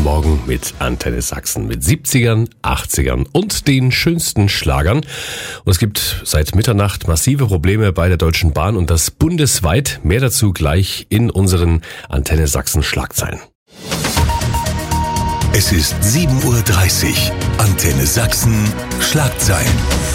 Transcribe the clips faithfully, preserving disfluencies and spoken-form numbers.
Morgen mit Antenne Sachsen mit siebzigern, achtzigern und den schönsten Schlagern. Und es gibt seit Mitternacht massive Probleme bei der Deutschen Bahn und das bundesweit. Mehr dazu gleich in unseren Antenne Sachsen Schlagzeilen. Es ist sieben Uhr dreißig. Antenne Sachsen Schlagzeilen.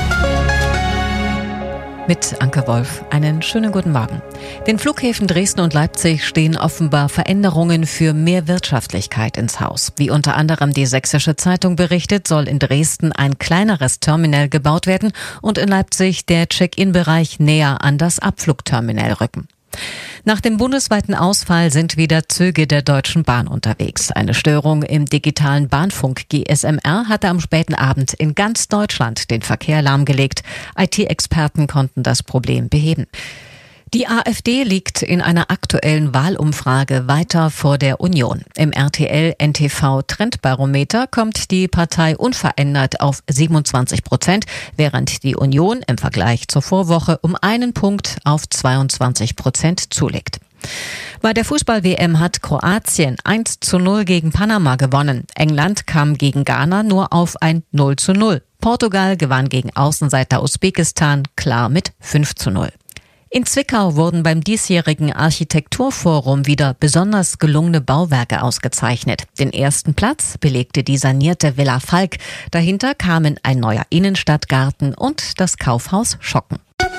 Mit Anke Wolf. Einen schönen guten Morgen. Den Flughäfen Dresden und Leipzig stehen offenbar Veränderungen für mehr Wirtschaftlichkeit ins Haus. Wie unter anderem die Sächsische Zeitung berichtet, soll in Dresden ein kleineres Terminal gebaut werden und in Leipzig der Check-in-Bereich näher an das Abflugterminal rücken. Nach dem bundesweiten Ausfall sind wieder Züge der Deutschen Bahn unterwegs. Eine Störung im digitalen Bahnfunk G S M R hatte am späten Abend in ganz Deutschland den Verkehr lahmgelegt. I T-Experten konnten das Problem beheben. Die AfD liegt in einer aktuellen Wahlumfrage weiter vor der Union. Im R T L N T V Trendbarometer kommt die Partei unverändert auf siebenundzwanzig Prozent, während die Union im Vergleich zur Vorwoche um einen Punkt auf zweiundzwanzig Prozent zulegt. Bei der Fußball-W M hat Kroatien eins zu null gegen Panama gewonnen. England kam gegen Ghana nur auf ein null zu null. Portugal gewann gegen Außenseiter Usbekistan klar mit fünf zu null. In Zwickau wurden beim diesjährigen Architekturforum wieder besonders gelungene Bauwerke ausgezeichnet. Den ersten Platz belegte die sanierte Villa Falk. Dahinter kamen ein neuer Innenstadtgarten und das Kaufhaus Schocken.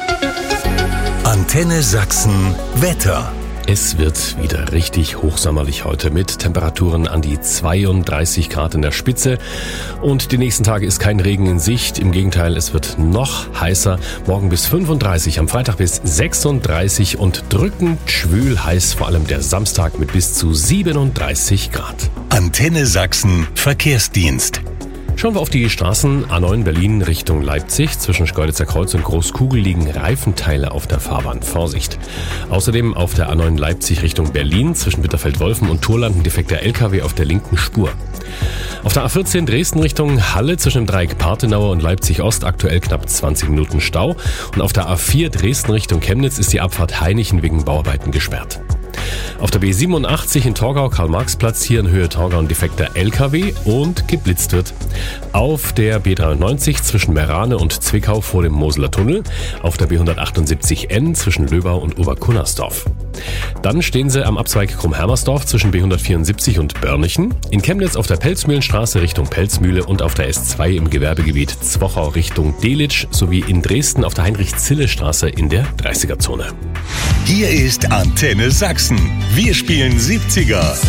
Antenne Sachsen Wetter. Es wird wieder richtig hochsommerlich heute mit Temperaturen an die zweiunddreißig Grad in der Spitze. Und die nächsten Tage ist kein Regen in Sicht. Im Gegenteil, es wird noch heißer. Morgen bis fünfunddreißig, am Freitag bis sechsunddreißig und drückend schwül heiß, vor allem der Samstag mit bis zu siebenunddreißig Grad. Antenne Sachsen Verkehrsdienst. Schauen wir auf die Straßen. A neun Berlin Richtung Leipzig. Zwischen Schkeuditzer Kreuz und Großkugel liegen Reifenteile auf der Fahrbahn. Vorsicht. Außerdem auf der A neun Leipzig Richtung Berlin. Zwischen Bitterfeld-Wolfen und Thurland ein defekter L K W auf der linken Spur. Auf der A vierzehn Dresden Richtung Halle zwischen dem Dreieck Partenauer und Leipzig Ost aktuell knapp zwanzig Minuten Stau. Und auf der A vier Dresden Richtung Chemnitz ist die Abfahrt Hainichen wegen Bauarbeiten gesperrt. Auf der B siebenundachtzig in Torgau, Karl-Marx-Platz, hier in Höhe Torgau ein defekter L K W und geblitzt wird. Auf der B dreiundneunzig zwischen Merane und Zwickau vor dem Moseler Tunnel. Auf der B hundertachtundsiebzig N zwischen Löbau und Oberkunnersdorf. Dann stehen sie am Abzweig Krumm-Hermersdorf zwischen B hundertvierundsiebzig und Börnichen. In Chemnitz auf der Pelzmühlenstraße Richtung Pelzmühle und auf der S zwei im Gewerbegebiet Zwochau Richtung Delitzsch sowie in Dresden auf der Heinrich-Zille-Straße in der dreißiger Zone. Hier ist Antenne Sachsen. Wir spielen siebziger.